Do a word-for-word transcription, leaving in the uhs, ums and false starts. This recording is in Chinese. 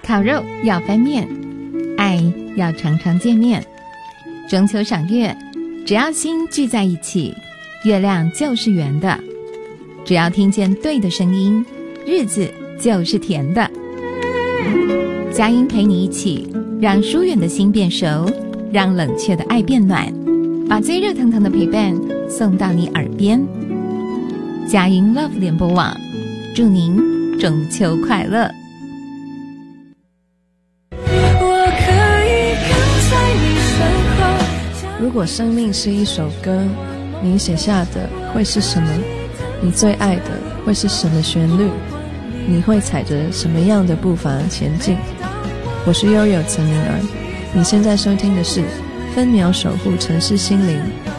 烤肉要翻面，爱要常常见面。中秋赏月，只要心聚在一起，月亮就是圆的。只要听见对的声音，日子就是甜的。佳音陪你一起，让疏远的心变熟，让冷却的爱变暖，把最热腾腾的陪伴送到你耳边。佳音 Love 联播网，祝您中秋快乐。 如果生命是一首歌，你写下的会是什么？你最爱的会是什么旋律？你会踩着什么样的步伐前进？我是悠悠岑宁儿，你现在收听的是分秒守护城市心灵